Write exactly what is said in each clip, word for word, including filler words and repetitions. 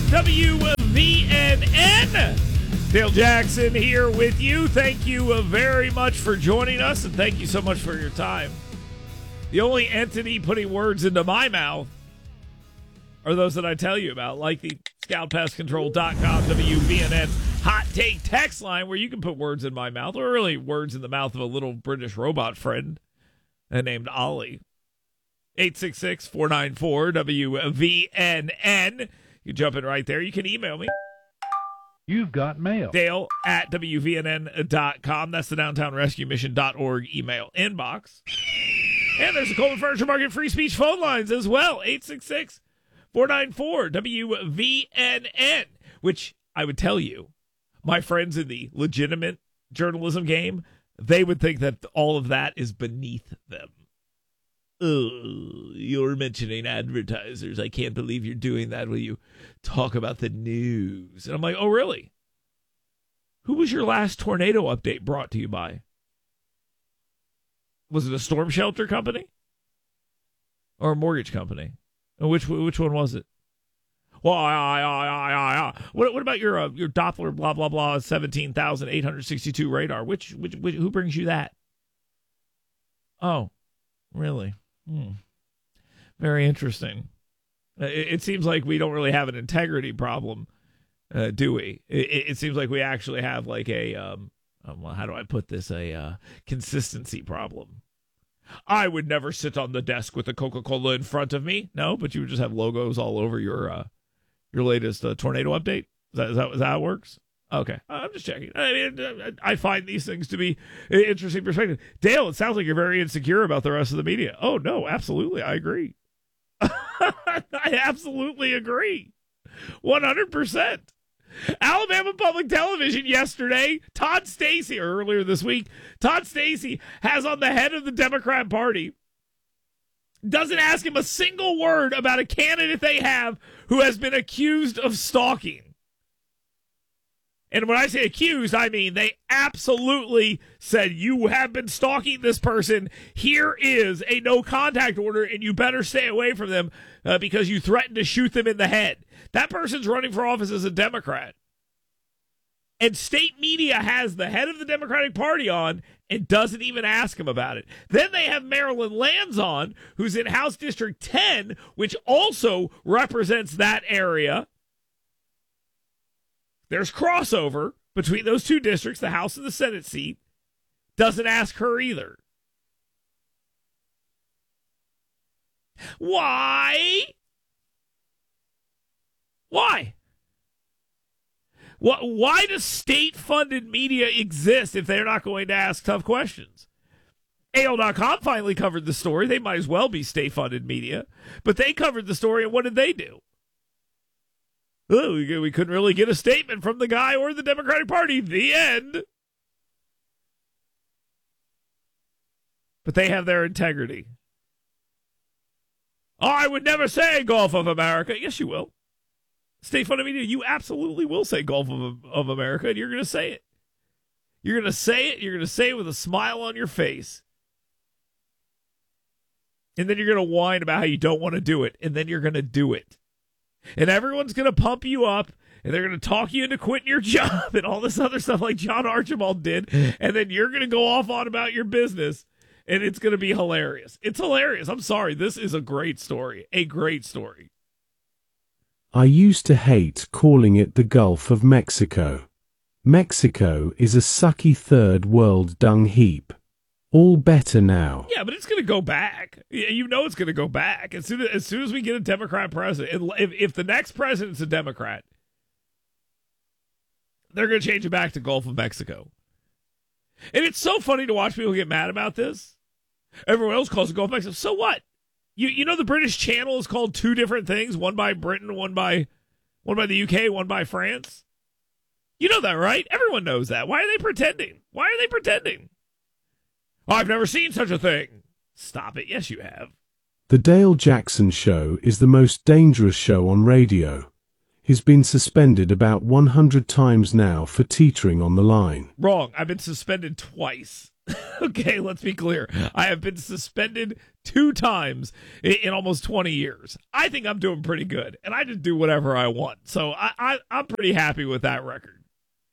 W V N N. Dale Jackson here with you. Thank you very much for joining us, and thank you so much for your time. The only entity putting words into my mouth are those that I tell you about, like the scout pest control dot com W V N N hot take text line, where you can put words in my mouth, or really words in the mouth of a little British robot friend named Ollie. eight six six, four nine four, W V N N. You jump in right there. You can email me. You've got mail. Dale at W V N N dot com. That's the downtown rescue mission dot org email inbox. And there's the Coleman Furniture Market free speech phone lines as well. eight six six, four nine four, W V N N. Which I would tell you, my friends in the legitimate journalism game, they would think that all of that is beneath them. Oh, you're mentioning advertisers. I can't believe you're doing that when you talk about the news. And I'm like, oh, really? Who was your last tornado update brought to you by? Was it a storm shelter company? Or a mortgage company? Which which one was it? Well, I, I, I, I, I. What, what about your uh, your Doppler blah blah blah seventeen thousand eight hundred sixty-two radar? Which, which which who brings you that? Oh, really? Hmm. Very interesting. It, it seems like we don't really have an integrity problem, uh, do we? It, it seems like we actually have like a um, um well, how do I put this? A uh, consistency problem. I would never sit on the desk with a Coca-Cola in front of me. No, but you would just have logos all over your uh, your latest uh, tornado update. Is that, is that is that how it works? Okay, I'm just checking. I mean, I find these things to be an interesting perspective. Dale, it sounds like you're very insecure about the rest of the media. Oh, no, absolutely. I agree. I absolutely agree. one hundred percent. Alabama Public Television yesterday, Todd Stacey, or earlier this week, Todd Stacey has on the head of the Democrat Party, doesn't ask him a single word about a candidate they have who has been accused of stalking. And when I say accused, I mean they absolutely said, you have been stalking this person. Here is a no contact order, and you better stay away from them uh, because you threatened to shoot them in the head. That person's running for office as a Democrat. And state media has the head of the Democratic Party on and doesn't even ask him about it. Then they have Marilyn Lands on, who's in House District ten, which also represents that area. There's crossover between those two districts, the House and the Senate seat. Doesn't ask her either. Why? Why? Why does state-funded media exist if they're not going to ask tough questions? A O dot com finally covered the story. They might as well be state-funded media. But they covered the story, and what did they do? Oh, we couldn't really get a statement from the guy or the Democratic Party. The end. But they have their integrity. Oh, I would never say Gulf of America. Yes, you will. State-funded media, you absolutely will say Gulf of, of America, and you're going to say it. You're going to say it. You're going to say it with a smile on your face. And then you're going to whine about how you don't want to do it, and then you're going to do it. And everyone's going to pump you up, and they're going to talk you into quitting your job and all this other stuff like John Archibald did. And then you're going to go off on about your business, and it's going to be hilarious. It's hilarious. I'm sorry. This is a great story. A great story. I used to hate calling it the Gulf of Mexico. Mexico is a sucky third world dung heap. All better now. Yeah, but it's going to go back. You know it's going to go back. As soon as, as soon as we get a Democrat president, if, if the next president's a Democrat, they're going to change it back to Gulf of Mexico. And it's so funny to watch people get mad about this. Everyone else calls it Gulf of Mexico. So what? You you know the British Channel is called two different things, one by Britain, one by one by the U K, one by France? You know that, right? Everyone knows that. Why are they pretending? Why are they pretending? I've never seen such a thing. Stop it. Yes, you have. The Dale Jackson Show is the most dangerous show on radio. He's been suspended about one hundred times now for teetering on the line. Wrong. I've been suspended twice. Okay, let's be clear. I have been suspended two times in, in almost twenty years. I think I'm doing pretty good, and I just do whatever I want. So I, I, I'm pretty happy with that record.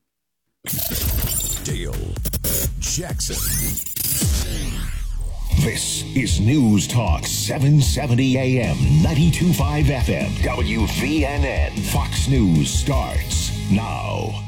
Dale Jackson. This is News Talk seven seventy A M, ninety-two point five F M, W V N N. Fox News starts now.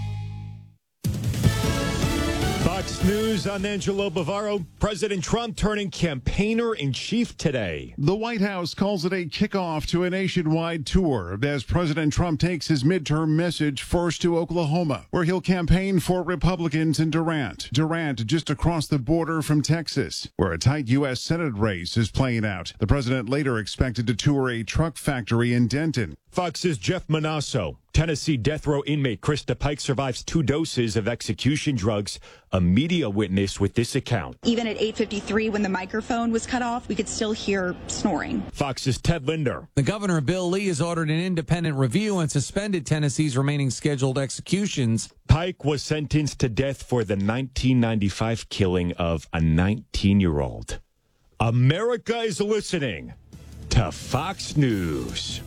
Fox News, I'm Angelo Bavaro. President Trump turning campaigner-in-chief today. The White House calls it a kickoff to a nationwide tour as President Trump takes his midterm message first to Oklahoma, where he'll campaign for Republicans in Durant. Durant just across the border from Texas, where a tight U S Senate race is playing out. The president later expected to tour a truck factory in Denton. Fox's Jeff Manasso. Tennessee death row inmate Krista Pike survives two doses of execution drugs. A media witness with this account. Even at eight fifty-three, when the microphone was cut off, we could still hear snoring. Fox's Ted Linder. The governor, Bill Lee, has ordered an independent review and suspended Tennessee's remaining scheduled executions. Pike was sentenced to death for the nineteen ninety-five killing of a nineteen-year-old. America is listening to Fox News.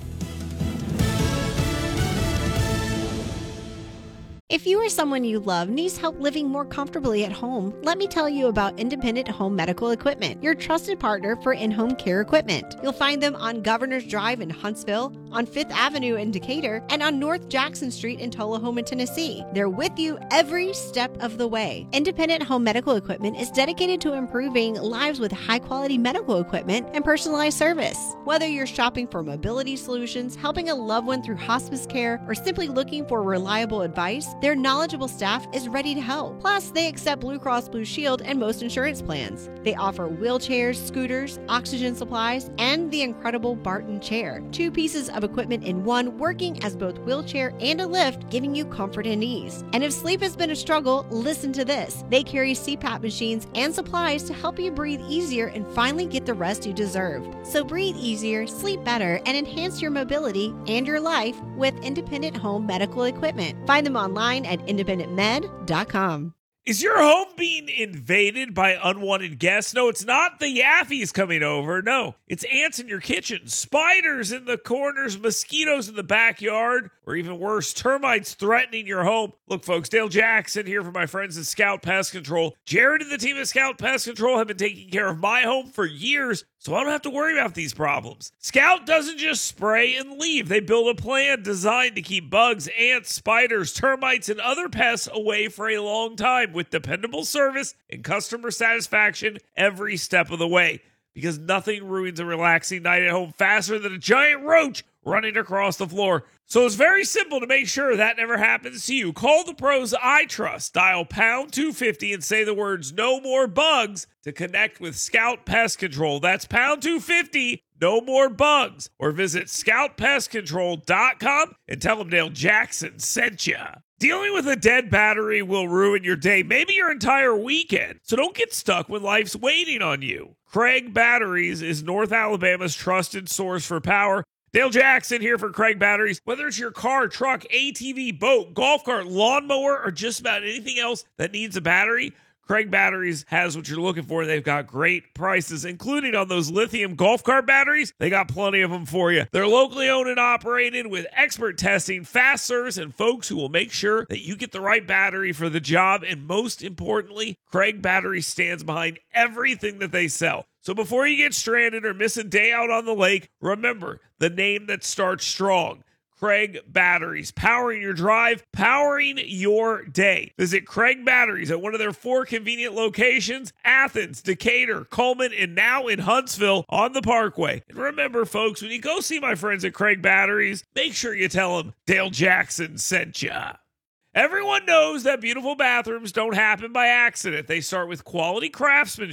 If you or someone you love needs help living more comfortably at home, let me tell you about Independent Home Medical Equipment, your trusted partner for in-home care equipment. You'll find them on Governor's Drive in Huntsville, on Fifth Avenue in Decatur, and on North Jackson Street in Tullahoma, Tennessee. They're with you every step of the way. Independent Home Medical Equipment is dedicated to improving lives with high-quality medical equipment and personalized service. Whether you're shopping for mobility solutions, helping a loved one through hospice care, or simply looking for reliable advice, their knowledgeable staff is ready to help. Plus, they accept Blue Cross Blue Shield and most insurance plans. They offer wheelchairs, scooters, oxygen supplies, and the incredible Barton chair. Two pieces of equipment in one, working as both wheelchair and a lift, giving you comfort and ease. And if sleep has been a struggle, listen to this. They carry C PAP machines and supplies to help you breathe easier and finally get the rest you deserve. So breathe easier, sleep better, and enhance your mobility and your life with Independent Home Medical Equipment. Find them online at independent med dot com. Is your home being invaded by unwanted guests? No, it's not the Yaffies coming over. No, it's ants in your kitchen, spiders in the corners, mosquitoes in the backyard, or even worse, termites threatening your home. Look, folks, Dale Jackson here for my friends at Scout Pest Control. Jared and the team at Scout Pest Control have been taking care of my home for years, so I don't have to worry about these problems. Scout doesn't just spray and leave. They build a plan designed to keep bugs, ants, spiders, termites, and other pests away for a long time with dependable service and customer satisfaction every step of the way. Because nothing ruins a relaxing night at home faster than a giant roach running across the floor. So it's very simple to make sure that never happens to you. Call the pros I trust. Dial pound two fifty and say the words "no more bugs" to connect with Scout Pest Control. That's pound two fifty, no more bugs. Or visit scout pest control dot com and tell them Dale Jackson sent you. Dealing with a dead battery will ruin your day, maybe your entire weekend. So don't get stuck when life's waiting on you. Craig Batteries is North Alabama's trusted source for power. Dale Jackson here for Craig Batteries. Whether it's your car, truck, A T V, boat, golf cart, lawnmower, or just about anything else that needs a battery, Craig Batteries has what you're looking for. They've got great prices, including on those lithium golf cart batteries. They got plenty of them for you. They're locally owned and operated with expert testing, fast service, and folks who will make sure that you get the right battery for the job. And most importantly, Craig Batteries stands behind everything that they sell. So before you get stranded or miss a day out on the lake, remember the name that starts strong. Craig Batteries, powering your drive, powering your day. Visit Craig Batteries at one of their four convenient locations, Athens, Decatur, Coleman, and now in Huntsville on the Parkway. And remember, folks, when you go see my friends at Craig Batteries, make sure you tell them Dale Jackson sent ya. Everyone knows that beautiful bathrooms don't happen by accident. They start with quality craftsmanship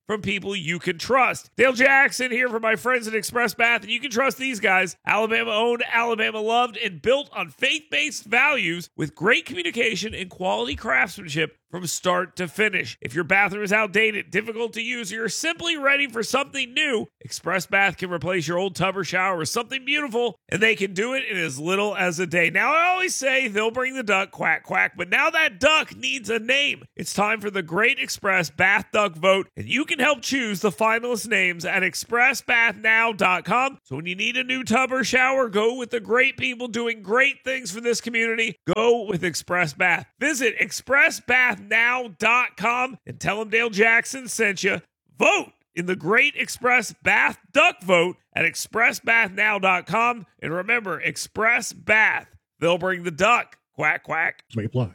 from people you can trust. Dale Jackson here for my friends at Express Bath, and you can trust these guys. Alabama owned, Alabama loved, and built on faith-based values with great communication and quality craftsmanship from start to finish. If your bathroom is outdated, difficult to use, or you're simply ready for something new, Express Bath can replace your old tub or shower with something beautiful, and they can do it in as little as a day. Now, I always say they'll bring the duck, quack, quack, but now that duck needs a name. It's time for the Great Express Bath Duck Vote, and you can help choose the finalist names at express bath now dot com. So when you need a new tub or shower, go with the great people doing great things for this community. Go with Express Bath. Visit express bath now dot com and tell them Dale Jackson sent you. Vote in the Great Express Bath Duck Vote at express bath now dot com. And remember, Express Bath, they'll bring the duck. Quack, quack. May apply.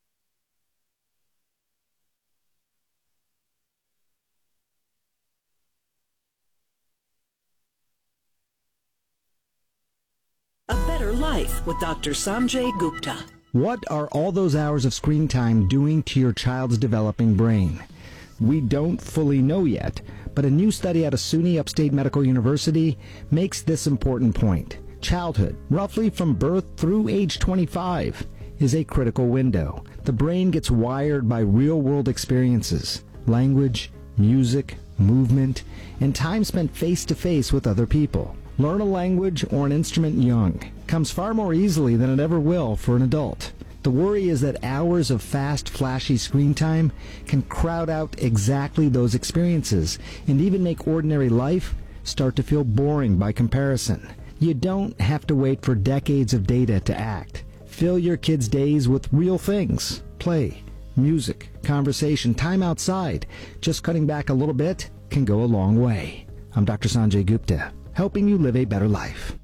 A Better Life with Doctor Sanjay Gupta. What are all those hours of screen time doing to your child's developing brain? We don't fully know yet, but a new study out of SUNY Upstate Medical University makes this important point. Childhood, roughly from birth through age twenty-five, is a critical window. The brain gets wired by real-world experiences, language, music, movement, and time spent face-to-face with other people. Learn a language or an instrument young comes far more easily than it ever will for an adult. The worry is that hours of fast, flashy screen time can crowd out exactly those experiences and even make ordinary life start to feel boring by comparison. You don't have to wait for decades of data to act. Fill your kids' days with real things. Play, music, conversation, time outside. Just cutting back a little bit can go a long way. I'm Doctor Sanjay Gupta, helping you live a better life.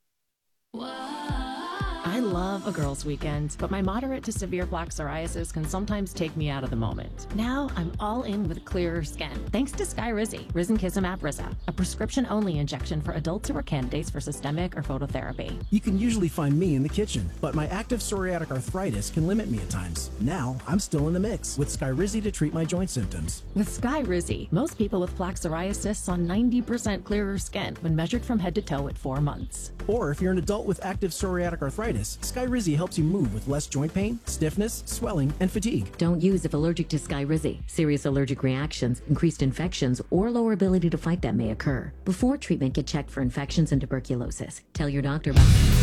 I love a girls' weekend, but my moderate to severe plaque psoriasis can sometimes take me out of the moment. Now I'm all in with clearer skin, thanks to Skyrizi, Risankizumab Riza, a prescription-only injection for adults who are candidates for systemic or phototherapy. You can usually find me in the kitchen, but my active psoriatic arthritis can limit me at times. Now I'm still in the mix with Skyrizi to treat my joint symptoms. With Skyrizi, most people with plaque psoriasis saw ninety percent clearer skin when measured from head to toe at four months. Or if you're an adult with active psoriatic arthritis, Skyrizi helps you move with less joint pain, stiffness, swelling, and fatigue. Don't use if allergic to Skyrizi. Serious allergic reactions, increased infections, or lower ability to fight them may occur. Before treatment, get checked for infections and tuberculosis. Tell your doctor about